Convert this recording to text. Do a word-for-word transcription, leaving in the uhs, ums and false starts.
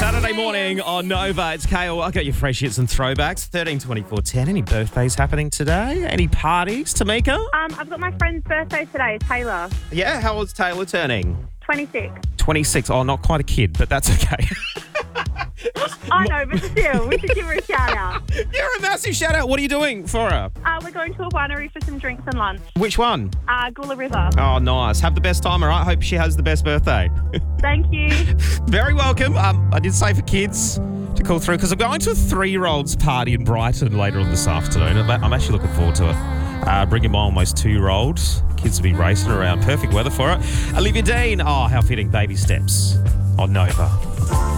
Saturday morning on Nova. It's Kale. I got your fresh hits and throwbacks. thirteen twenty-four ten. Any birthdays happening today? Any parties, Tamika? Um, I've got my friend's birthday today, Taylor, Yeah, how old's Taylor turning? twenty-six. twenty-six. Oh, not quite a kid, but that's okay. I know, but still, we should give her a shout out. You're a massive shout out. What are you doing for her? Uh, we're going to a winery for some drinks and lunch. Which one? Uh, Gula River. Oh, nice. Have the best time, all right? Hope she has the best birthday. Thank you. Very welcome. Um, I did say for kids to call through because I'm going to a three-year-old's party in Brighton later on this afternoon. I'm I'm actually looking forward to it. Uh, bringing my almost two-year-old. Kids will be racing around. Perfect weather for it. Olivia Dean. Oh, how fitting. Baby steps on Nova.